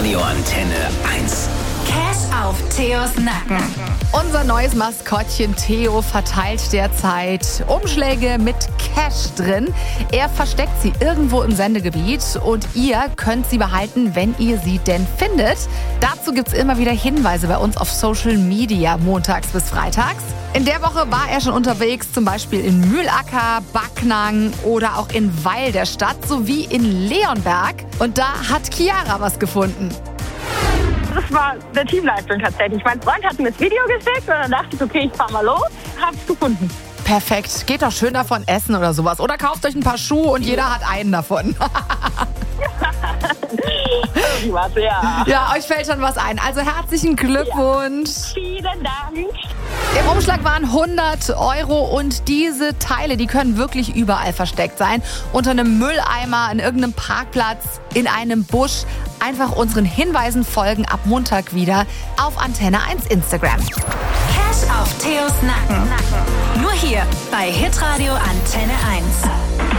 Hitradio Antenne 1. Cash auf Theos Nacken. Unser neues Maskottchen Theo verteilt derzeit Umschläge mit Cash drin. Er versteckt sie irgendwo im Sendegebiet und ihr könnt sie behalten, wenn ihr sie denn findet. Dazu gibt's immer wieder Hinweise bei uns auf Social Media, montags bis freitags. In der Woche war er schon unterwegs, zum Beispiel in Mühlacker, Backnang oder auch in Weil der Stadt sowie in Leonberg. Und da hat Chiara was gefunden. Das war eine Teamleistung tatsächlich. Mein Freund hat mir das Video geschickt und dann dachte ich, okay, ich fahr mal los. Hab's gefunden. Perfekt. Geht doch schön davon essen oder sowas. Oder kauft euch ein paar Schuhe und jeder hat einen davon. Irgendwas, ja. Ja, euch fällt schon was ein. Also herzlichen Glückwunsch. Ja. Vielen Dank. Im Umschlag waren 100 € und diese Teile, die können wirklich überall versteckt sein. Unter einem Mülleimer, in irgendeinem Parkplatz, in einem Busch. Einfach unseren Hinweisen folgen ab Montag wieder auf Antenne 1 Instagram. Cash auf Theos Nacken. Nur hier bei Hitradio Antenne 1.